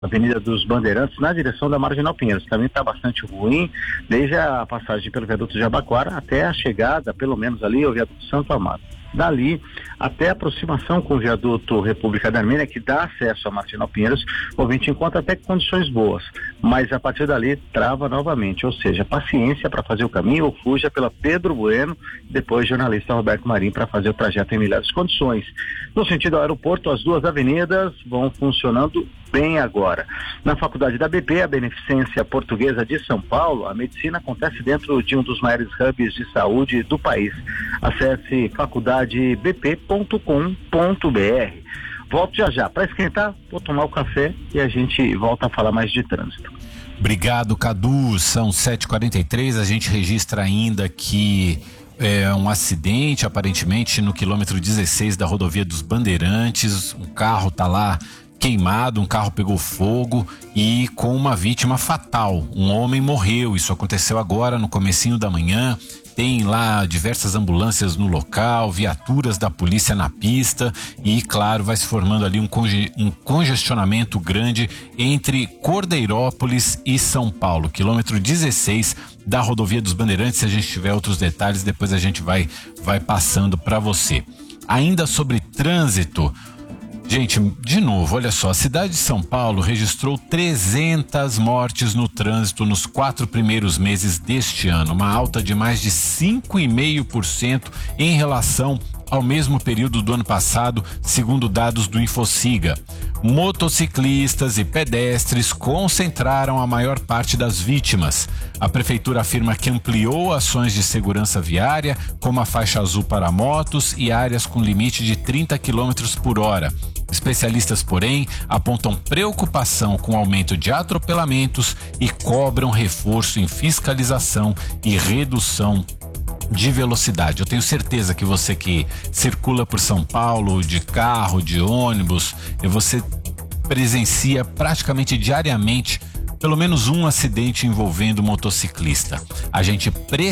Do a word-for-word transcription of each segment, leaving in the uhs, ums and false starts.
Avenida dos Bandeirantes, na direção da Marginal Pinheiros. Também está bastante ruim, desde a passagem pelo viaduto Jabaquara até a chegada, pelo menos ali, ao viaduto Santo Amaro. Dali até a aproximação com o viaduto República da Armênia, que dá acesso a Marginal Pinheiros, o ouvinte encontra até condições boas, mas a partir dali trava novamente, ou seja, paciência para fazer o caminho ou fuja pela Pedro Bueno, depois jornalista Roberto Marinho para fazer o trajeto em melhores condições. No sentido ao aeroporto, as duas avenidas vão funcionando bem agora. Na faculdade da B P, a Beneficência Portuguesa de São Paulo, a medicina acontece dentro de um dos maiores hubs de saúde do país. Acesse faculdade b p ponto com ponto b r. Volto já já. Para esquentar, vou tomar o café e a gente volta a falar mais de trânsito. Obrigado, Cadu. São sete e quarenta e três, a gente registra ainda que é um acidente, aparentemente, no quilômetro dezesseis da rodovia dos Bandeirantes. Um carro tá lá queimado, um carro pegou fogo e com uma vítima fatal. Um homem morreu. Isso aconteceu agora no comecinho da manhã. Tem lá diversas ambulâncias no local, viaturas da polícia na pista e, claro, vai se formando ali um, conge- um congestionamento grande entre Cordeirópolis e São Paulo, quilômetro dezesseis da rodovia dos Bandeirantes. Se a gente tiver outros detalhes, depois a gente vai, vai passando para você. Ainda sobre trânsito, gente, de novo, olha só, a cidade de São Paulo registrou trezentas mortes no trânsito nos quatro primeiros meses deste ano, uma alta de mais de cinco vírgula cinco por cento em relação ao mesmo período do ano passado, segundo dados do Infociga. Motociclistas e pedestres concentraram a maior parte das vítimas. A prefeitura afirma que ampliou ações de segurança viária, como a faixa azul para motos e áreas com limite de trinta quilômetros por hora. Especialistas, porém, apontam preocupação com o aumento de atropelamentos e cobram reforço em fiscalização e redução de velocidade. Eu tenho certeza que você que circula por São Paulo de carro, de ônibus, você presencia praticamente diariamente pelo menos um acidente envolvendo motociclista. A gente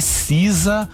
precisa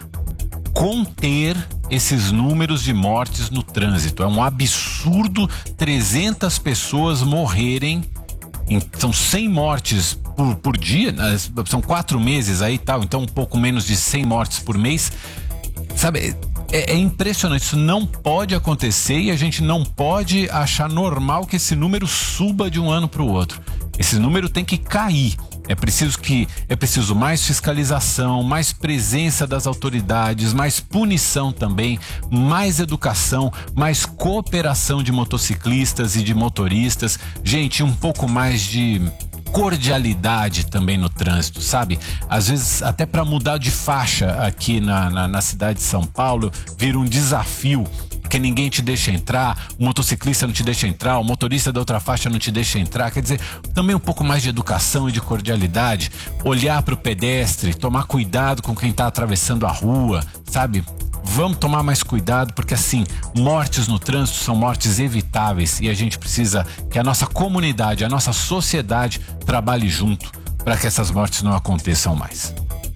conter esses números de mortes no trânsito. É um absurdo trezentas pessoas morrerem, em, são cem mortes por, por dia, né? São quatro meses aí e tal, então um pouco menos de cem mortes por mês. Sabe, é, é impressionante, isso não pode acontecer e a gente não pode achar normal que esse número suba de um ano para o outro. Esse número tem que cair. É preciso que é preciso mais fiscalização, mais presença das autoridades, mais punição também, mais educação, mais cooperação de motociclistas e de motoristas. Gente, um pouco mais de cordialidade também no trânsito, sabe? Às vezes até para mudar de faixa aqui na, na, na cidade de São Paulo vira um desafio, porque ninguém te deixa entrar, o motociclista não te deixa entrar, o motorista da outra faixa não te deixa entrar. Quer dizer, também um pouco mais de educação e de cordialidade, olhar para o pedestre, tomar cuidado com quem está atravessando a rua, sabe? Vamos tomar mais cuidado, porque assim, mortes no trânsito são mortes evitáveis e a gente precisa que a nossa comunidade, a nossa sociedade trabalhe junto para que essas mortes não aconteçam mais.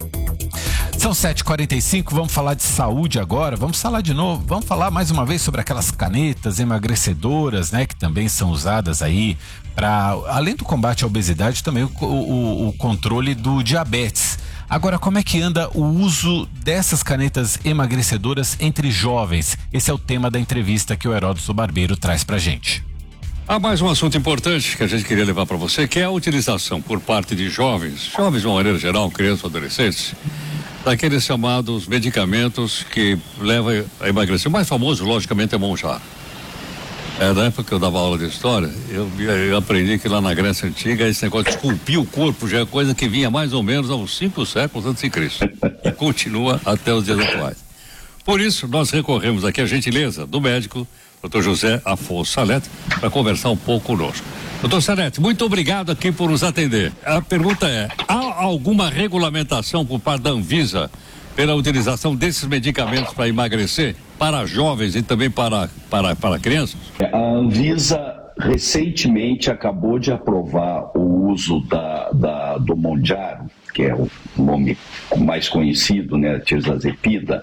São sete e quarenta e cinco, vamos falar de saúde agora, vamos falar de novo, vamos falar mais uma vez sobre aquelas canetas emagrecedoras, né, que também são usadas aí para, além do combate à obesidade, também o, o, o controle do diabetes. Agora, como é que anda o uso dessas canetas emagrecedoras entre jovens? Esse é o tema da entrevista que o Heródoto Barbeiro traz pra gente. Há mais um assunto importante que a gente queria levar para você, que é a utilização por parte de jovens, jovens de uma maneira geral, crianças, adolescentes, daqueles chamados medicamentos que levam a emagrecer. O mais famoso, logicamente, é Monjaro. É, na época que eu dava aula de história, eu, eu aprendi que lá na Grécia Antiga esse negócio de esculpir o corpo já é coisa que vinha mais ou menos aos cinco séculos antes de Cristo e continua até os dias atuais. Por isso, nós recorremos aqui à gentileza do médico, doutor José Afonso Salete, para conversar um pouco conosco. doutor Salete, muito obrigado aqui por nos atender. A pergunta é, há alguma regulamentação por parte da Anvisa pela utilização desses medicamentos para emagrecer, para jovens e também para, para, para crianças? A Anvisa recentemente acabou de aprovar o uso da, da, do Monjaro que é o nome mais conhecido, né, tirzazepida,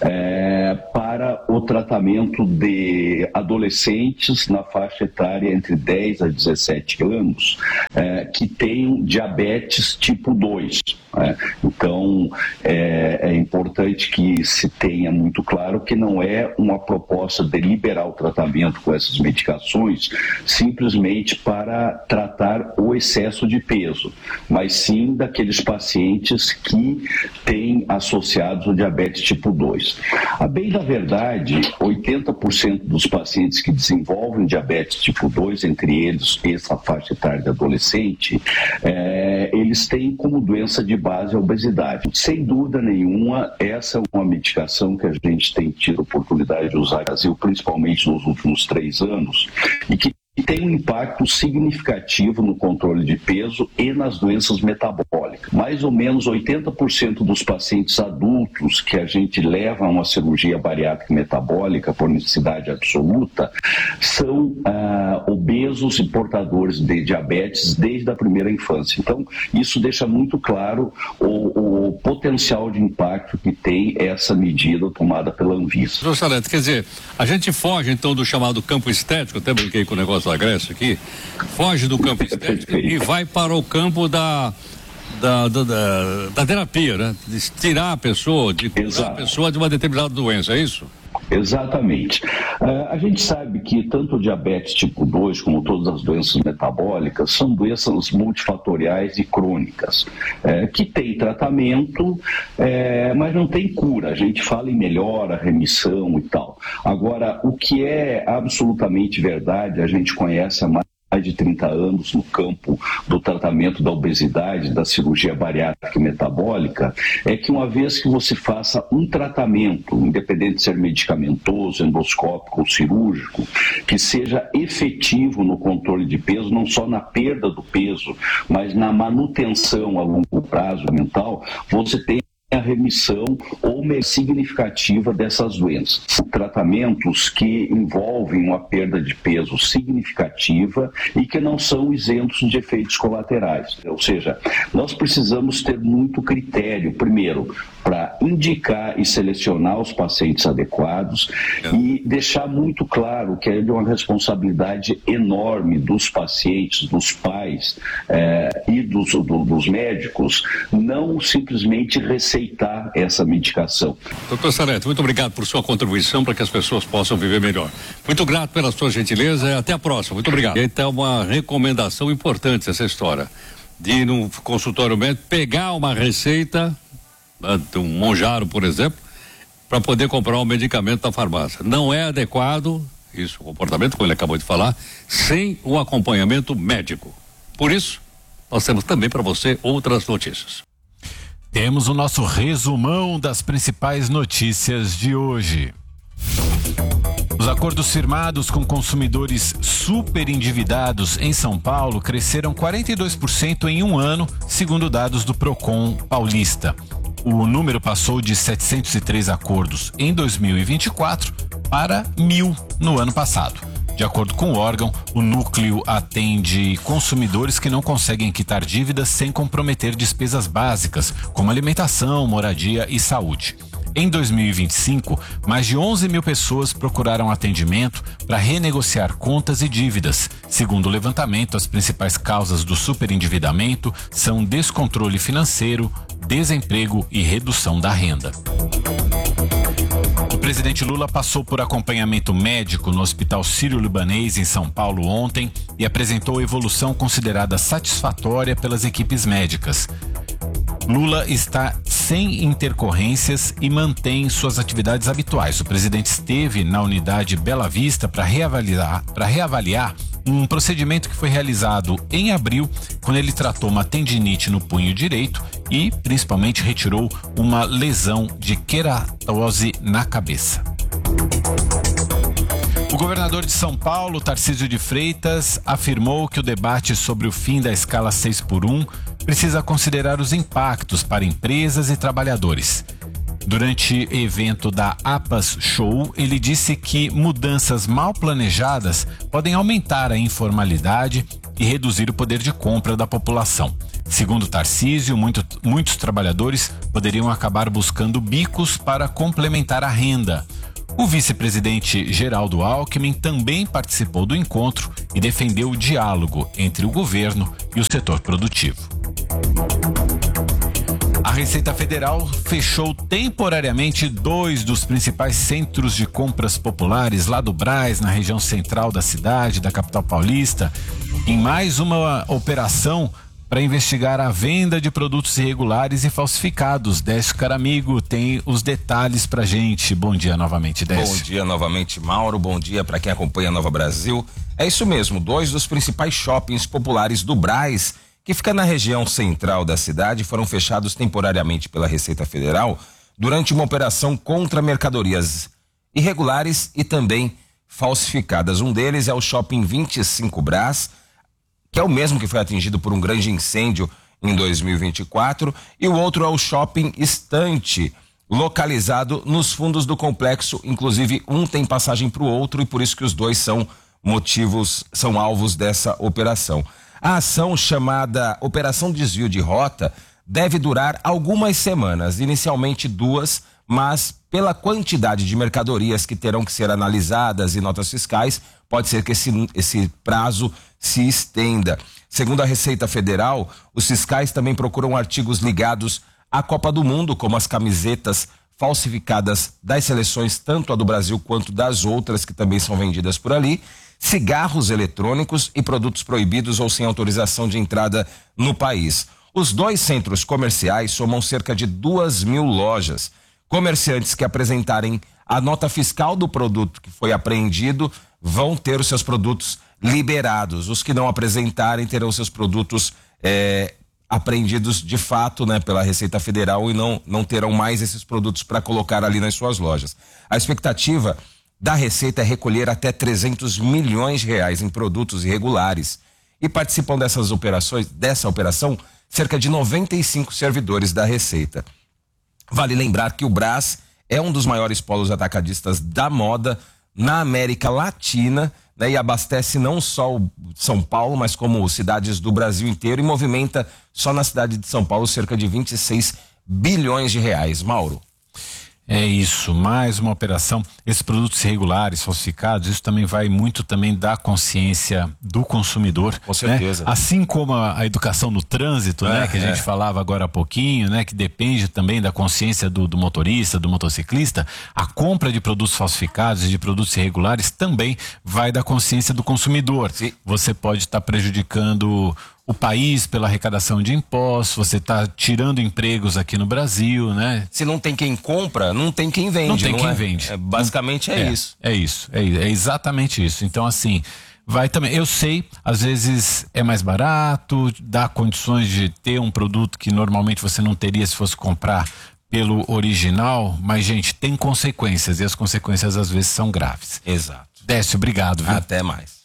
é, para o tratamento de adolescentes na faixa etária entre dez a dezessete anos, é, que tenham diabetes tipo dois. Né? Então, é, é importante que se tenha muito claro que não é uma proposta de liberar o tratamento com essas medicações simplesmente para tratar o excesso de peso, mas sim daqueles pacientes que têm associados o diabetes tipo dois. A bem da verdade, oitenta por cento dos pacientes que desenvolvem diabetes tipo dois, entre eles essa faixa etária de adolescente, é, eles têm como doença de base a obesidade. Sem dúvida nenhuma, essa é uma medicação que a gente tem tido a oportunidade de usar no Brasil, principalmente nos últimos três anos, e que tem um impacto significativo no controle de peso e nas doenças metabólicas. Mais ou menos oitenta por cento dos pacientes adultos que a gente leva a uma cirurgia bariátrica metabólica por necessidade absoluta são ah, obesos e portadores de diabetes desde a primeira infância. Então, isso deixa muito claro o, o potencial de impacto que tem essa medida tomada pela Anvisa. Professor Salete, quer dizer, a gente foge então do chamado campo estético, até brinquei com o negócio da Grécia aqui, foge do campo estético e vai para o campo da da, da, da, da terapia, né? De tirar a pessoa, de curar a pessoa de uma determinada doença, é isso? Exatamente. Uh, a gente sabe que tanto o diabetes tipo dois como todas as doenças metabólicas são doenças multifatoriais e crônicas, uh, que têm tratamento, uh, mas não tem cura. A gente fala em melhora, remissão e tal. Agora, o que é absolutamente verdade, a gente conhece há mais de trinta anos no campo do tratamento da obesidade, da cirurgia bariátrica e metabólica, é que uma vez que você faça um tratamento, independente de ser medicamentoso, endoscópico ou cirúrgico, que seja efetivo no controle de peso, não só na perda do peso, mas na manutenção a longo prazo mental, você tem a remissão ou melhora significativa dessas doenças. Tratamentos que envolvem uma perda de peso significativa e que não são isentos de efeitos colaterais. Ou seja, nós precisamos ter muito critério, primeiro, para indicar e selecionar os pacientes adequados e deixar muito claro que é de uma responsabilidade enorme dos pacientes, dos pais eh, e dos, do, dos médicos não simplesmente receitar essa medicação. Doutor Salete, muito obrigado por sua contribuição para que as pessoas possam viver melhor. Muito grato pela sua gentileza e até a próxima. Muito obrigado. Então, uma recomendação importante essa história de ir num consultório médico, pegar uma receita de um Monjaro, por exemplo, para poder comprar um medicamento da farmácia. Não é adequado, isso, o comportamento, como ele acabou de falar, sem o acompanhamento médico. Por isso, nós temos também para você outras notícias. Temos o nosso resumão das principais notícias de hoje. Os acordos firmados com consumidores super endividados em São Paulo cresceram quarenta e dois por cento em um ano, segundo dados do Procon Paulista. O número passou de setecentos e três acordos em dois mil e vinte e quatro para mil no ano passado. De acordo com o órgão, o núcleo atende consumidores que não conseguem quitar dívidas sem comprometer despesas básicas, como alimentação, moradia e saúde. Em dois mil e vinte e cinco, mais de onze mil pessoas procuraram atendimento para renegociar contas e dívidas. Segundo o levantamento, as principais causas do superendividamento são descontrole financeiro, desemprego e redução da renda. O presidente Lula passou por acompanhamento médico no Hospital Sírio-Libanês em São Paulo ontem e apresentou evolução considerada satisfatória pelas equipes médicas. Lula está sem intercorrências e mantém suas atividades habituais. O presidente esteve na unidade Bela Vista para reavaliar, para reavaliar um procedimento que foi realizado em abril, quando ele tratou uma tendinite no punho direito e, principalmente, retirou uma lesão de queratose na cabeça. O governador de São Paulo, Tarcísio de Freitas, afirmou que o debate sobre o fim da escala seis por um precisa considerar os impactos para empresas e trabalhadores. Durante evento da APAS Show, ele disse que mudanças mal planejadas podem aumentar a informalidade e reduzir o poder de compra da população. Segundo Tarcísio, muito, muitos trabalhadores poderiam acabar buscando bicos para complementar a renda. O vice-presidente Geraldo Alckmin também participou do encontro e defendeu o diálogo entre o governo e o setor produtivo. A Receita Federal fechou temporariamente dois dos principais centros de compras populares lá do Brás, na região central da cidade, da capital paulista, em mais uma operação para investigar a venda de produtos irregulares e falsificados. Décio Caramigo tem os detalhes pra gente. Bom dia novamente, Décio. Bom dia novamente, Mauro. Bom dia para quem acompanha a Nova Brasil. É isso mesmo, dois dos principais shoppings populares do Brás, que fica na região central da cidade, foram fechados temporariamente pela Receita Federal durante uma operação contra mercadorias irregulares e também falsificadas. Um deles é o Shopping vinte e cinco Brás, que é o mesmo que foi atingido por um grande incêndio em dois mil e vinte e quatro, e o outro é o Shopping Estante, localizado nos fundos do complexo. Inclusive, um tem passagem para o outro, e por isso que os dois são motivos, são alvos dessa operação. A ação, chamada Operação Desvio de Rota, deve durar algumas semanas, inicialmente duas, mas pela quantidade de mercadorias que terão que ser analisadas e notas fiscais, pode ser que esse, esse prazo se estenda. Segundo a Receita Federal, os fiscais também procuram artigos ligados à Copa do Mundo, como as camisetas falsificadas das seleções, tanto a do Brasil quanto das outras que também são vendidas por ali, cigarros eletrônicos e produtos proibidos ou sem autorização de entrada no país. Os dois centros comerciais somam cerca de duas mil lojas. Comerciantes que apresentarem a nota fiscal do produto que foi apreendido vão ter os seus produtos liberados. Os que não apresentarem terão seus produtos é, apreendidos de fato, né, pela Receita Federal, e não, não terão mais esses produtos para colocar ali nas suas lojas. A expectativa da Receita é recolher até trezentos milhões de reais em produtos irregulares. E participam dessas operações, dessa operação, cerca de noventa e cinco servidores da Receita. Vale lembrar que o Brás é um dos maiores polos atacadistas da moda na América Latina, né, e abastece não só o São Paulo, mas como cidades do Brasil inteiro, e movimenta só na cidade de São Paulo cerca de vinte e seis bilhões de reais. Mauro. É isso, mais uma operação. Esses produtos irregulares, falsificados, isso também vai muito também da consciência do consumidor. Com certeza. Né? Assim como a, a educação no trânsito, é, né? Que a gente é. falava agora há pouquinho, né? Que depende também da consciência do, do motorista, do motociclista. A compra de produtos falsificados e de produtos irregulares também vai da consciência do consumidor. Sim. Você pode estar prejudicando o país pela arrecadação de impostos, você está tirando empregos aqui no Brasil, né? Se não tem quem compra, não tem quem vende. Não tem não quem é? vende. É, basicamente é, é isso. É isso, é, é exatamente isso. Então, assim, vai também. Eu sei, às vezes é mais barato, dá condições de ter um produto que normalmente você não teria se fosse comprar pelo original, mas, gente, tem consequências, e as consequências às vezes são graves. Exato. Décio, obrigado. Viu? Até mais.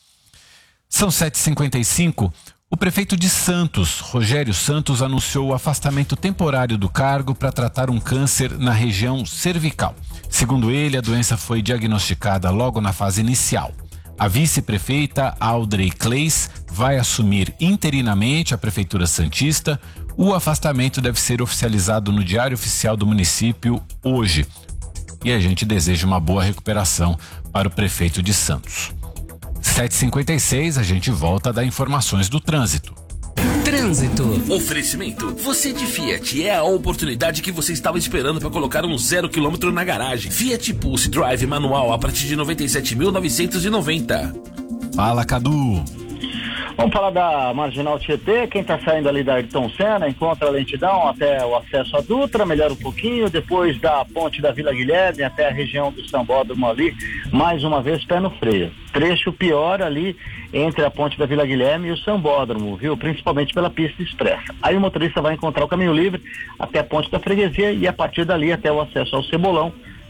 São sete e cinquenta e cinco. O prefeito de Santos, Rogério Santos, anunciou o afastamento temporário do cargo para tratar um câncer na região cervical. Segundo ele, a doença foi diagnosticada logo na fase inicial. A vice-prefeita Audrey Clays vai assumir interinamente a Prefeitura Santista. O afastamento deve ser oficializado no Diário Oficial do município hoje. E a gente deseja uma boa recuperação para o prefeito de Santos. sete e cinquenta e seis, a gente volta a dar informações do trânsito. Trânsito. Oferecimento. Você de Fiat é a oportunidade que você estava esperando para colocar um zero quilômetro na garagem. Fiat Pulse Drive manual a partir de noventa e sete mil novecentos e noventa. Fala, Cadu. Vamos falar da Marginal Tietê. Quem está saindo ali da Ayrton Senna encontra a lentidão até o acesso à Dutra, melhora um pouquinho, depois da ponte da Vila Guilherme até a região do Sambódromo ali, mais uma vez pé no freio. Trecho pior ali entre a ponte da Vila Guilherme e o Sambódromo, viu? Principalmente pela pista expressa. Aí o motorista vai encontrar o caminho livre até a ponte da Freguesia, e a partir dali até o acesso ao Cebolão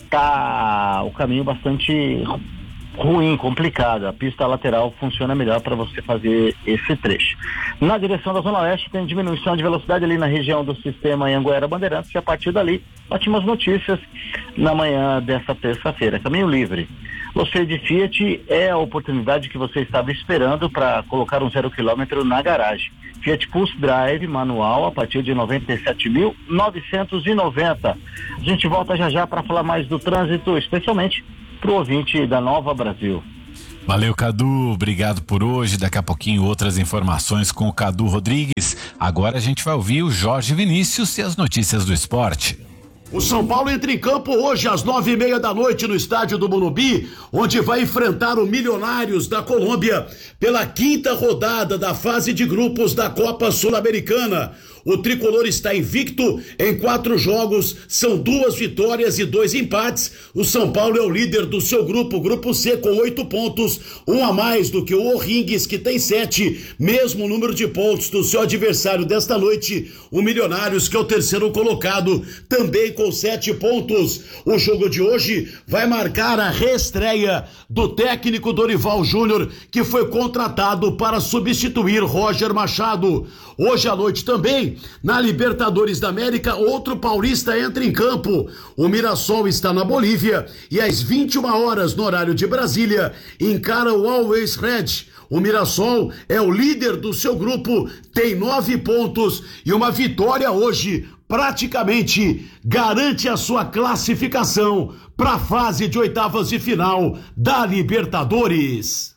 tá o caminho bastante ruim, complicado. A pista lateral funciona melhor para você fazer esse trecho. Na direção da Zona Oeste tem diminuição de velocidade ali na região do sistema Anhanguera-Bandeirantes, e a partir dali, ótimas notícias na manhã dessa terça-feira. Caminho livre Você de Fiat, é a oportunidade que você estava esperando para colocar um zero quilômetro na garagem. Fiat Pulse Drive manual a partir de noventa e sete mil novecentos e noventa. A gente volta já já para falar mais do trânsito, especialmente para o ouvinte da Nova Brasil. Valeu, Cadu, obrigado por hoje. Daqui a pouquinho outras informações com o Cadu Rodrigues. Agora a gente vai ouvir o Jorge Vinícius e as notícias do esporte. O São Paulo entra em campo hoje às nove e meia da noite no estádio do Morumbi, onde vai enfrentar o Milionários da Colômbia pela quinta rodada da fase de grupos da Copa Sul-Americana. O tricolor está invicto em quatro jogos, são duas vitórias e dois empates. O São Paulo é o líder do seu grupo, grupo C, com oito pontos, um a mais do que o O'Rigues, que tem sete, mesmo número de pontos do seu adversário desta noite, o Milionários, que é o terceiro colocado, também com sete pontos. O jogo de hoje vai marcar a reestreia do técnico Dorival Júnior, que foi contratado para substituir Roger Machado. Hoje à noite também, na Libertadores da América, outro paulista entra em campo. O Mirassol está na Bolívia e às vinte e uma horas, no horário de Brasília, encara o Always Red. O Mirassol é o líder do seu grupo, tem nove pontos e uma vitória hoje praticamente garante a sua classificação para a fase de oitavas de final da Libertadores.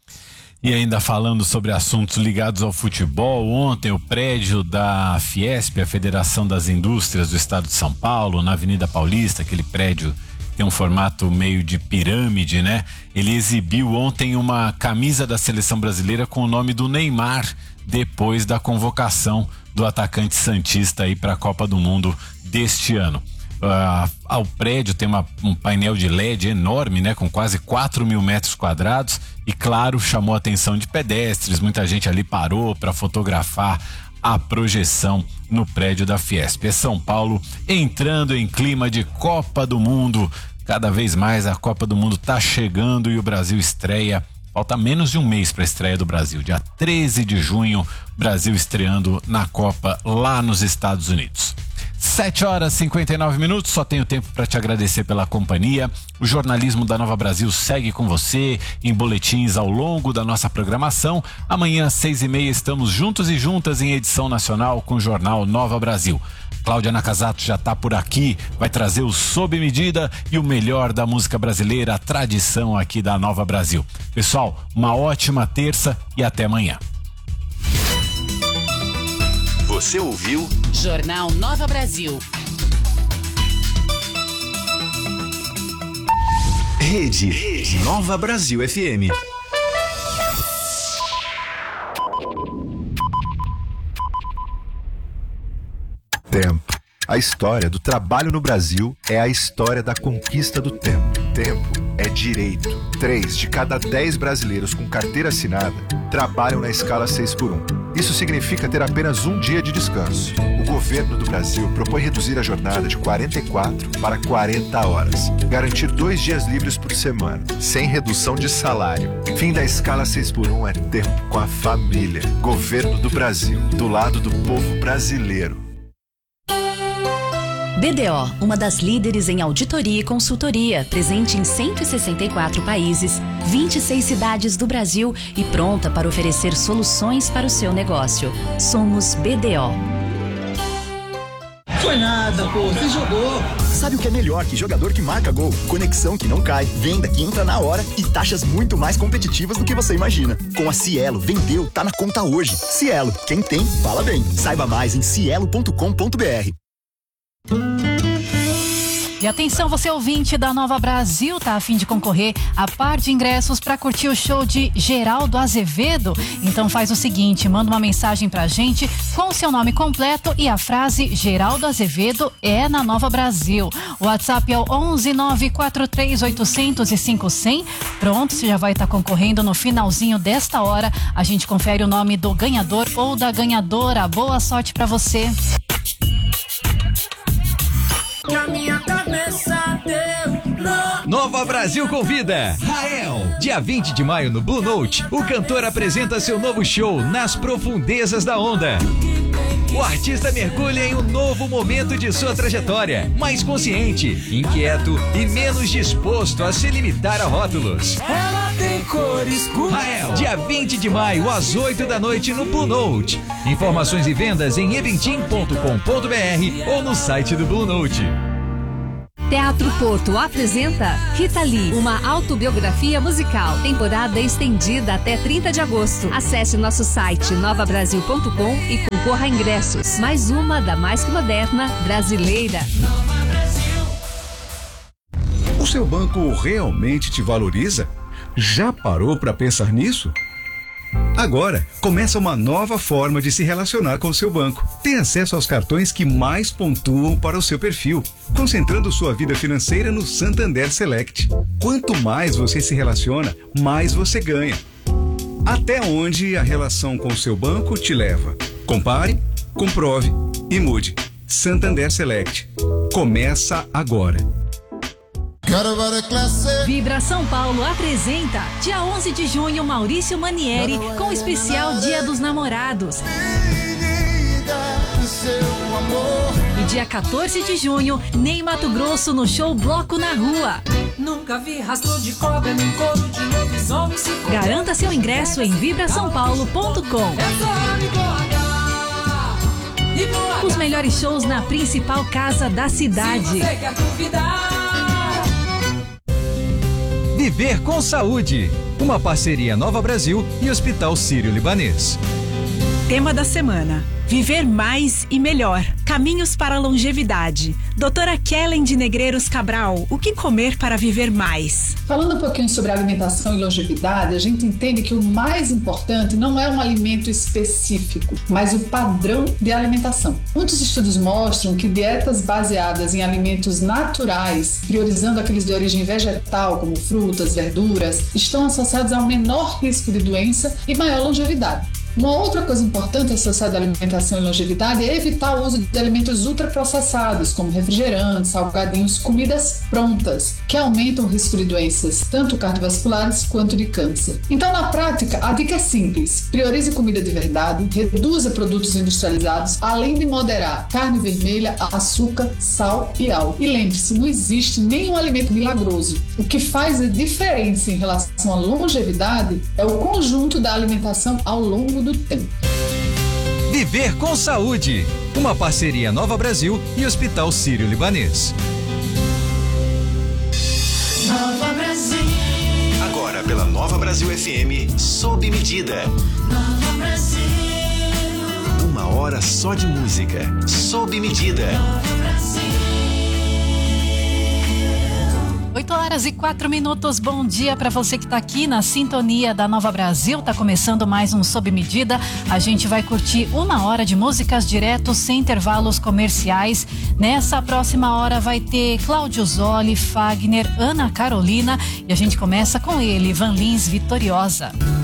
E ainda falando sobre assuntos ligados ao futebol, ontem o prédio da Fiesp, a Federação das Indústrias do Estado de São Paulo, na Avenida Paulista, aquele prédio tem um formato meio de pirâmide, né? Ele exibiu ontem uma camisa da seleção brasileira com o nome do Neymar, depois da convocação do atacante santista aí para a Copa do Mundo deste ano. Uh, ao prédio tem uma, um painel de L E D enorme, né, com quase quatro mil metros quadrados e, claro, chamou a atenção de pedestres. Muita gente ali parou para fotografar a projeção no prédio da Fiesp. É São Paulo entrando em clima de Copa do Mundo. Cada vez mais a Copa do Mundo tá chegando e o Brasil estreia. Falta menos de um mês para a estreia do Brasil. Dia treze de junho, Brasil estreando na Copa lá nos Estados Unidos. sete horas e cinquenta e nove minutos, só tenho tempo para te agradecer pela companhia. O jornalismo da Nova Brasil segue com você em boletins ao longo da nossa programação. Amanhã às seis e meia estamos juntos e juntas em edição nacional com o jornal Nova Brasil. Cláudia Nakazato já está por aqui, vai trazer o Sob Medida e o melhor da música brasileira, a tradição aqui da Nova Brasil. Pessoal, uma ótima terça e até amanhã. Você ouviu Jornal Nova Brasil. Rede, Rede Nova Brasil F M. Tempo. A história do trabalho no Brasil é a história da conquista do tempo. Tempo é direito. Três de cada dez brasileiros com carteira assinada trabalham na escala seis por um. Isso significa ter apenas um dia de descanso. O governo do Brasil propõe reduzir a jornada de quarenta e quatro para quarenta horas. Garantir dois dias livres por semana, sem redução de salário. Fim da escala seis por um é tempo com a família. Governo do Brasil, do lado do povo brasileiro. B D O, uma das líderes em auditoria e consultoria, presente em cento e sessenta e quatro países, vinte e seis cidades do Brasil e pronta para oferecer soluções para o seu negócio. Somos B D O. Foi nada, pô, você jogou. Sabe o que é melhor que jogador que marca gol? Conexão que não cai, venda que entra na hora e taxas muito mais competitivas do que você imagina. Com a Cielo, vendeu, tá na conta hoje. Cielo, quem tem, fala bem. Saiba mais em cielo ponto com ponto br. E atenção, você ouvinte da Nova Brasil, tá a fim de concorrer a par de ingressos para curtir o show de Geraldo Azevedo? Então faz o seguinte, manda uma mensagem pra gente com o seu nome completo e a frase Geraldo Azevedo é na Nova Brasil. O WhatsApp é o onze nove quatro três oito zero zero cinco zero zero. Pronto, você já vai estar tá concorrendo. No finalzinho desta hora, a gente confere o nome do ganhador ou da ganhadora. Boa sorte pra você. Na minha cabeça deu nó. Nova Brasil convida Rael. Dia vinte de maio no Blue Note, o cantor apresenta seu novo show Nas Profundezas da Onda. O artista mergulha em um novo momento de sua trajetória, mais consciente, inquieto e menos disposto a se limitar a rótulos. Ela tem cores escuras. Rael, dia vinte de maio, às oito da noite no Blue Note. Informações e vendas em eventim ponto com ponto br ou no site do Blue Note. Teatro Porto apresenta Rita Lee, uma autobiografia musical. Temporada estendida até trinta de agosto. Acesse nosso site nova brasil ponto com e concorra a ingressos. Mais uma da mais que moderna brasileira. O seu banco realmente te valoriza? Já parou para pensar nisso? Agora, começa uma nova forma de se relacionar com o seu banco. Tem acesso aos cartões que mais pontuam para o seu perfil, concentrando sua vida financeira no Santander Select. Quanto mais você se relaciona, mais você ganha. Até onde a relação com o seu banco te leva? Compare, comprove e mude. Santander Select. Começa agora. Vibra São Paulo apresenta dia onze de junho Maurício Manieri com o especial Dia dos Namorados. E dia quatorze de junho, Ney Mato Grosso no show Bloco na Rua. Nunca vi rastro de cobra nem couro de lobisomem. Garanta seu ingresso em vibra são paulo ponto com. Os melhores shows na principal casa da cidade. Viver com Saúde, uma parceria Nova Brasil e Hospital Sírio-Libanês. Tema da semana: viver mais e melhor. Caminhos para a longevidade. Doutora Kellen de Negreiros Cabral, o que comer para viver mais? Falando um pouquinho sobre alimentação e longevidade, a gente entende que o mais importante não é um alimento específico, mas o padrão de alimentação. Muitos estudos mostram que dietas baseadas em alimentos naturais, priorizando aqueles de origem vegetal, como frutas, verduras, estão associados a um menor risco de doença e maior longevidade. Uma outra coisa importante associada à alimentação e longevidade é evitar o uso de alimentos ultraprocessados, como refrigerantes, salgadinhos, comidas prontas, que aumentam o risco de doenças, tanto cardiovasculares quanto de câncer. Então, na prática, a dica é simples: priorize comida de verdade, reduza produtos industrializados, além de moderar carne vermelha, açúcar, sal e álcool. E lembre-se, não existe nenhum alimento milagroso. O que faz a diferença em relação à longevidade é o conjunto da alimentação ao longo do tempo. Viver com Saúde, uma parceria Nova Brasil e Hospital Sírio-Libanês. Nova Brasil. Agora pela Nova Brasil F M, sob medida. Nova Brasil. Uma hora só de música, sob medida. Nova Brasil. oito horas e quatro minutos, bom dia para você que está aqui na sintonia da Nova Brasil. Tá começando mais um Sob Medida. A gente vai curtir uma hora de músicas direto, sem intervalos comerciais. Nessa próxima hora vai ter Cláudio Zoli, Fagner, Ana Carolina e a gente começa com ele, Van Lins, Vitoriosa.